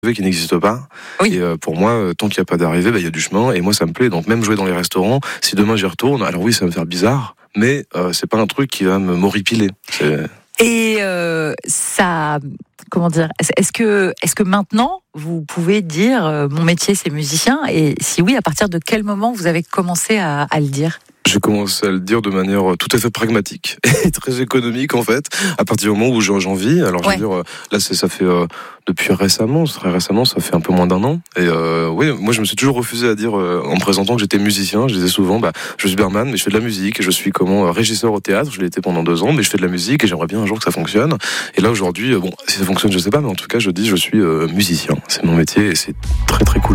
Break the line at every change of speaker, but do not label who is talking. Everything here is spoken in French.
qui n'existe pas.
Oui.
Et pour moi, tant qu'il n'y a pas d'arrivée, il y a du chemin. Et moi, ça me plaît. Donc même jouer dans les restaurants, si demain j'y retourne, alors oui, ça va me faire bizarre, mais c'est pas un truc qui va m'horripiler.
Et ça, comment dire, est-ce que maintenant vous pouvez dire mon métier c'est musicien, et si oui, à partir de quel moment vous avez commencé à le dire?
J'ai commencé à le dire de manière tout à fait pragmatique et très économique en fait, à partir du moment où j'en vis. Alors je veux dire, là ça fait depuis très récemment, ça fait un peu moins d'un an. Et oui, moi je me suis toujours refusé à dire en me présentant que j'étais musicien. Je disais souvent, je suis barman, mais je fais de la musique. Et je suis régisseur au théâtre. Je l'ai été pendant 2 ans, mais je fais de la musique et j'aimerais bien un jour que ça fonctionne. Et là aujourd'hui, si ça fonctionne, je sais pas, mais en tout cas je dis je suis musicien. C'est mon métier et c'est très très cool.